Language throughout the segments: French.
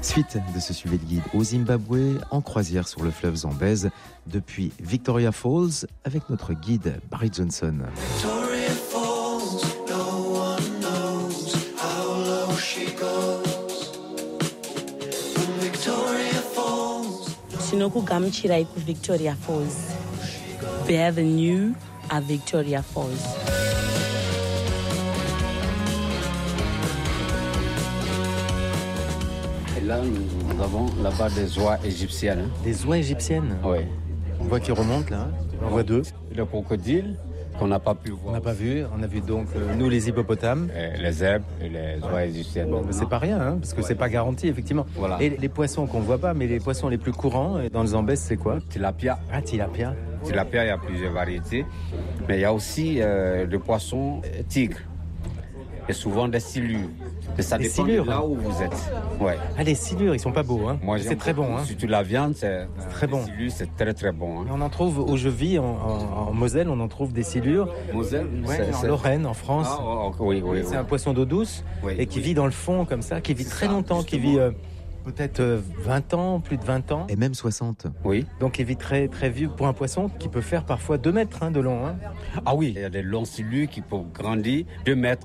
Suite de ce suivi de guide au Zimbabwe, en croisière sur le fleuve Zambèze, depuis Victoria Falls, avec notre guide Barry Johnson. Victoria Falls, no one knows how low she goes. Victoria Falls. Tinokugamuchirai ku Victoria Falls. Bienvenue à Victoria Falls. Et là, nous avons là-bas des oies égyptiennes. Des oies égyptiennes. Oui. On voit qu'ils remontent là. On voit deux. Le crocodile qu'on n'a pas pu voir. On n'a pas vu. On a vu donc nous les hippopotames. Les zèbres et les oies égyptiennes. Bon, mais c'est pas rien, hein, parce que c'est pas garanti effectivement. Voilà. Et les poissons qu'on voit pas, mais les poissons les plus courants dans le Zambèze, c'est quoi? Tilapia. Ah, tilapia. Tilapia, il y a plusieurs variétés. Mais il y a aussi des poissons tigres. Et souvent des silures. Et ça dépend de là où vous êtes. Ouais. Ah, les silures, ils sont pas beaux, hein. Moi, c'est très bon, hein. Surtout la viande, c'est très bon. Les silures, c'est très très bon. Hein. On en trouve où je vis, en Moselle, on en trouve des silures. Moselle, en Lorraine, en France. Ah, oui. C'est un poisson d'eau douce et qui vit dans le fond comme ça, qui vit très longtemps, qui vit peut-être 20 ans, plus de 20 ans. Et même 60. Oui. Donc il vit très, très vieux pour un poisson qui peut faire parfois 2 mètres de long. Hein. Ah oui, il y a des longs silures qui peuvent grandir 2 mètres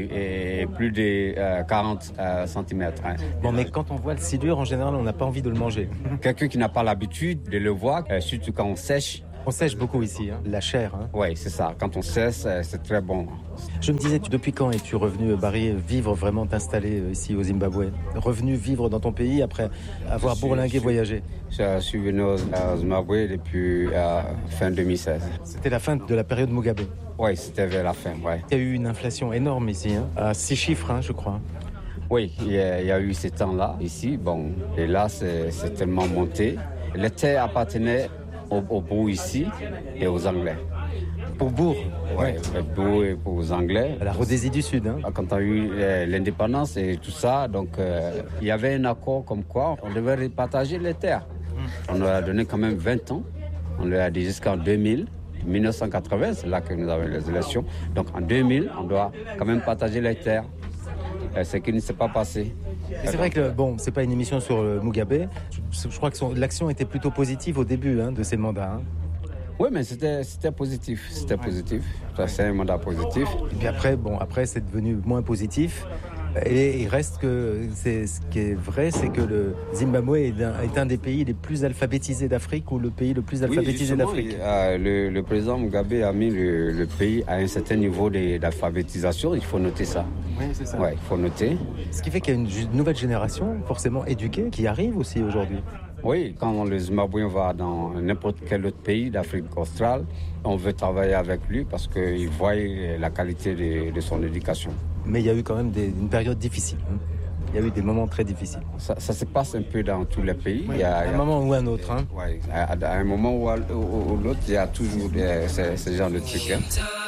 et plus de 40 cm. Hein. Bon, mais quand on voit le silure, en général, on n'a pas envie de le manger. Quelqu'un qui n'a pas l'habitude de le voir, surtout quand on sèche. On sèche beaucoup ici, hein. La chair. Hein. Oui, c'est ça. Quand on sèche, c'est très bon. Je me disais, depuis quand es-tu revenu, Barry, vivre, vraiment t'installer ici au Zimbabwe? Revenu vivre dans ton pays après avoir bourlingué, voyagé? Je suis venu au Zimbabwe depuis fin 2016. C'était la fin de la période Mugabe? Oui, c'était vers la fin, ouais. Il y a eu une inflation énorme ici, hein, à 6 chiffres, hein, je crois. Oui, il y a eu ces temps-là ici, bon, et là, c'est tellement monté. Les terres appartenaient au bourg ici et aux Anglais. Pour bourg? Oui, au bourg et aux Anglais. À la Rhodésie du Sud. Hein. Quand on a eu l'indépendance et tout ça, donc il y avait un accord comme quoi on devait repartager les terres. On leur a donné quand même 20 ans. On leur a dit jusqu'en 2000. 1980, c'est là que nous avons les élections. Donc en 2000, on doit quand même partager les terres. Ce qui ne s'est pas passé. Et c'est vrai que, bon, c'est pas une émission sur Mugabe. Je crois que l'action était plutôt positive au début de ces mandats. Hein. Oui, mais c'était positif. C'était positif. C'est un mandat positif. Et puis après, c'est devenu moins positif. Et il reste que ce qui est vrai, c'est que le Zimbabwe est un des pays les plus alphabétisés d'Afrique, ou le pays le plus alphabétisé d'Afrique. Le président Mugabe a mis le pays à un certain niveau d'alphabétisation, il faut noter ça. Oui, c'est ça. Ouais, il faut noter. Ce qui fait qu'il y a une nouvelle génération, forcément éduquée, qui arrive aussi aujourd'hui. Oui, quand le Zimbabwe va dans n'importe quel autre pays d'Afrique australe, on veut travailler avec lui parce qu'il voit la qualité de son éducation. Mais il y a eu quand même une période difficile. Hein. Il y a eu des moments très difficiles. Ça se passe un peu dans tous les pays. Oui, à un moment ou à un autre. Hein. À un moment ou l'autre, il y a toujours ce genre de trucs. Hein.